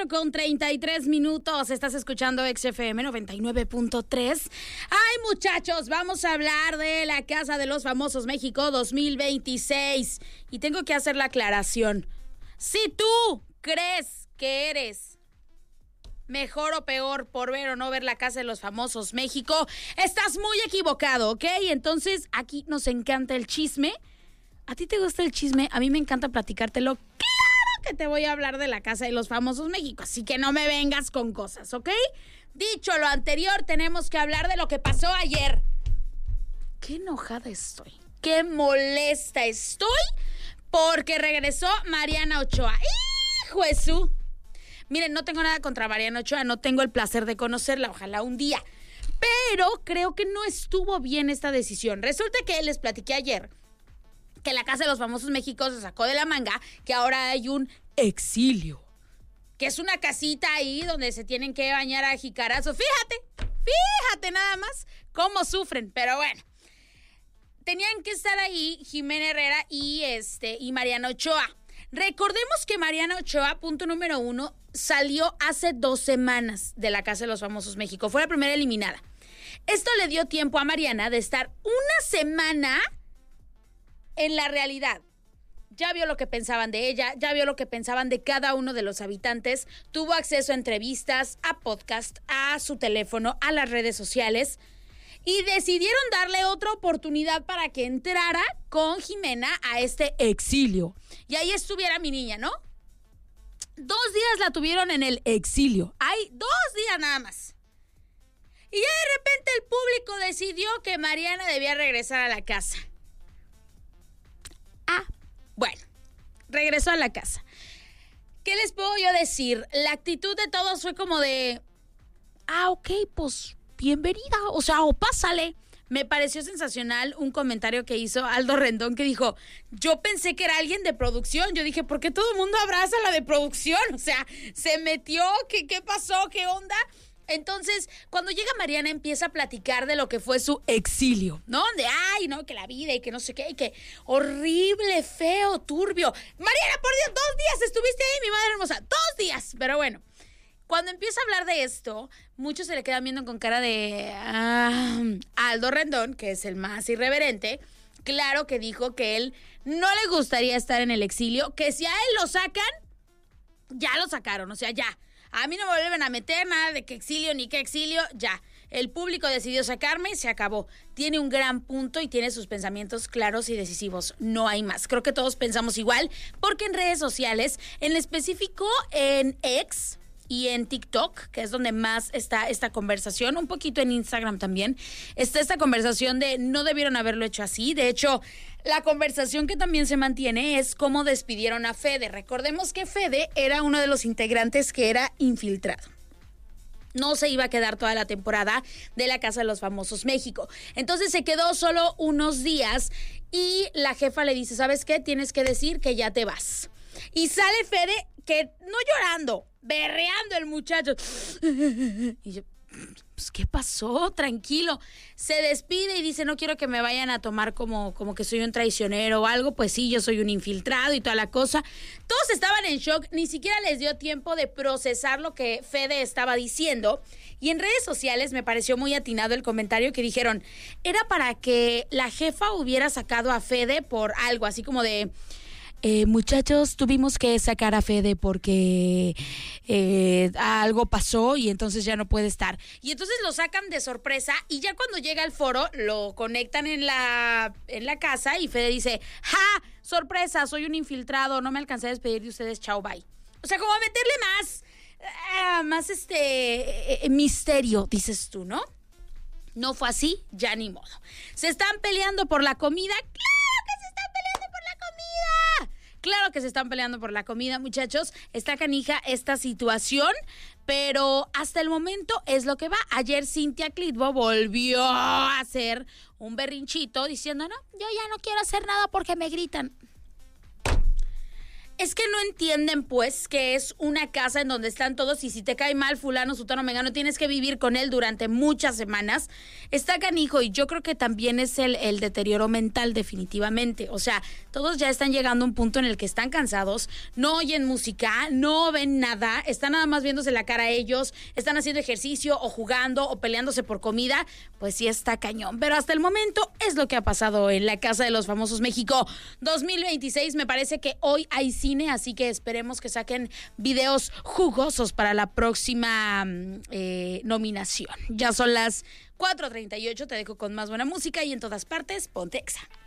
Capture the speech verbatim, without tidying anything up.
cuatro con treinta y tres minutos. Estás escuchando X F M noventa y nueve punto tres. Ay, muchachos, vamos a hablar de la Casa de los Famosos México dos mil veintiséis. Y tengo que hacer la aclaración. Si tú crees que eres mejor o peor por ver o no ver la Casa de los Famosos México, estás muy equivocado, ¿ok? Entonces, aquí nos encanta el chisme. ¿A ti te gusta el chisme? A mí me encanta platicártelo. ¡Claro que te voy a hablar de la Casa de los Famosos México! Así que no me vengas con cosas, ¿ok? Dicho lo anterior, tenemos que hablar de lo que pasó ayer. Qué enojada estoy. Qué molesta estoy porque regresó Mariana Ochoa. ¡Hijo de su! Miren, no tengo nada contra Mariana Ochoa, no tengo el placer de conocerla, ojalá un día. Pero creo que no estuvo bien esta decisión. Resulta que les platiqué ayer que la Casa de los Famosos México se sacó de la manga que ahora hay un exilio, que es una casita ahí donde se tienen que bañar a jicarazos. Fíjate, fíjate nada más cómo sufren, pero bueno. Tenían que estar ahí Jimena Herrera y, este, y Mariana Ochoa. Recordemos que Mariana Ochoa, punto número uno, salió hace dos semanas de la Casa de los Famosos México. Fue la primera eliminada. Esto le dio tiempo a Mariana de estar una semana en la realidad. Ya vio lo que pensaban de ella, ya vio lo que pensaban de cada uno de los habitantes, tuvo acceso a entrevistas, a podcast, a su teléfono, a las redes sociales, y decidieron darle otra oportunidad para que entrara con Jimena a este exilio. Y ahí estuviera mi niña, ¿no? Dos días la tuvieron en el exilio. Hay dos días nada más. Y ya de repente el público decidió que Mariana debía regresar a la casa. Ah, bueno, regresó a la casa. ¿Qué les puedo yo decir? La actitud de todos fue como de, ah, ok, pues bienvenida, o sea, o pásale. Me pareció sensacional un comentario que hizo Aldo Rendón que dijo, yo pensé que era alguien de producción. Yo dije, ¿por qué todo el mundo abraza a la de producción? O sea, se metió, ¿qué, qué pasó? ¿Qué onda? Entonces, cuando llega Mariana empieza a platicar de lo que fue su exilio, ¿no? De, ay, no, que la vida y que no sé qué, y que horrible, feo, turbio. Mariana, por Dios, dos días estuviste ahí, mi madre hermosa, dos días. Pero bueno, cuando empieza a hablar de esto, muchos se le quedan viendo con cara de ah, Aldo Rendón, que es el más irreverente. Claro que dijo que él no le gustaría estar en el exilio, que si a él lo sacan, ya lo sacaron, o sea, ya. A mí no me vuelven a meter nada de que exilio ni que exilio, ya. El público decidió sacarme, se acabó. Tiene un gran punto y tiene sus pensamientos claros y decisivos. No hay más. Creo que todos pensamos igual, porque en redes sociales, en específico en X y en TikTok, que es donde más está esta conversación, un poquito en Instagram también, está esta conversación de no debieron haberlo hecho así. De hecho, la conversación que también se mantiene es cómo despidieron a Fede. Recordemos que Fede era uno de los integrantes que era infiltrado. No se iba a quedar toda la temporada de la Casa de los Famosos México. Entonces se quedó solo unos días y la jefa le dice, ¿sabes qué? Tienes que decir que ya te vas. Y sale Fede, que no llorando, berreando el muchacho. Y yo, pues, ¿qué pasó? Tranquilo. Se despide y dice, no quiero que me vayan a tomar como, como que soy un traicionero o algo. Pues sí, yo soy un infiltrado y toda la cosa. Todos estaban en shock, ni siquiera les dio tiempo de procesar lo que Fede estaba diciendo. Y en redes sociales me pareció muy atinado el comentario que dijeron, era para que la jefa hubiera sacado a Fede por algo, así como de... Eh, muchachos, tuvimos que sacar a Fede porque eh, algo pasó y entonces ya no puede estar. Y entonces lo sacan de sorpresa y ya cuando llega al foro lo conectan en la, en la casa y Fede dice, ¡ja! Sorpresa, soy un infiltrado, no me alcancé a despedir de ustedes, chao, bye. O sea, como a meterle más, uh, más este, eh, misterio, dices tú, ¿no? No fue así, ya ni modo. Se están peleando por la comida, ¡claro! Claro que se están peleando por la comida, muchachos. Está canija esta situación, pero hasta el momento es lo que va. Ayer Cintia Clitbo volvió a hacer un berrinchito diciendo, no, yo ya no quiero hacer nada porque me gritan. es que no entienden, pues, que es una casa en donde están todos y si te cae mal fulano, sutano, mengano, tienes que vivir con él durante muchas semanas. Está canijo y yo creo que también es el, el deterioro mental, definitivamente. O sea, todos ya están llegando a un punto en el que están cansados, no oyen música, no ven nada, están nada más viéndose la cara a ellos, están haciendo ejercicio o jugando o peleándose por comida. Pues sí está cañón. Pero hasta el momento es lo que ha pasado en la Casa de los Famosos México dos mil veintiséis. Me parece que hoy hay cine, así que esperemos que saquen videos jugosos para la próxima eh, nominación. Ya son las cuatro treinta y ocho, te dejo con más buena música y en todas partes, ponte Exa.